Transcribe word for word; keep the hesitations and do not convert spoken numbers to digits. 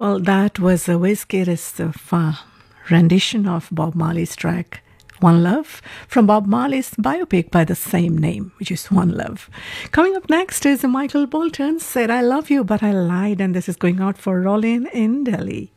Well, that was a Wizkid's uh, rendition of Bob Marley's track One Love from Bob Marley's biopic by the same name, which is One Love. Coming up next is Michael Bolton said, I love you, but I lied, and this is going out for Rolin in Delhi.